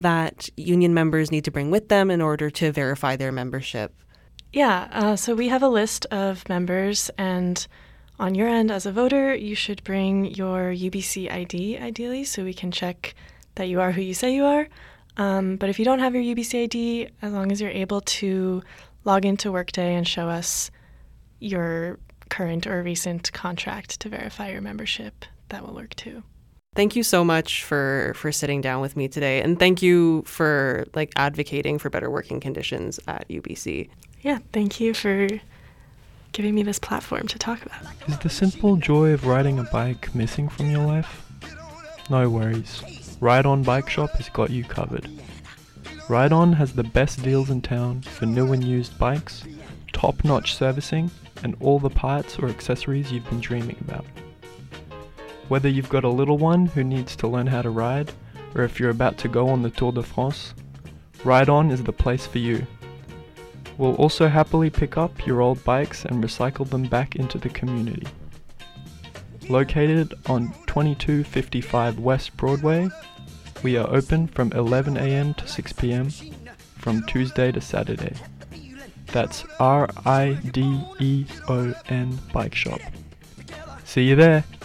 that union members need to bring with them in order to verify their membership? Yeah, so we have a list of members, and on your end as a voter, you should bring your UBC ID, ideally, so we can check that you are who you say you are. But if you don't have your UBC ID, as long as you're able to log into Workday and show us your current or recent contract to verify your membership, that will work too. Thank you so much for sitting down with me today, and thank you for advocating for better working conditions at UBC. Yeah, thank you for giving me this platform to talk about. Is the simple joy of riding a bike missing from your life? No worries. Ride On Bike Shop has got you covered. Ride On has the best deals in town for new and used bikes, top-notch servicing, and all the parts or accessories you've been dreaming about. Whether you've got a little one who needs to learn how to ride, or if you're about to go on the Tour de France, Ride On is the place for you. We'll also happily pick up your old bikes and recycle them back into the community. Located on 2255 West Broadway, we are open from 11 a.m. to 6 p.m. from Tuesday to Saturday. That's RIDEON Bike Shop. See you there!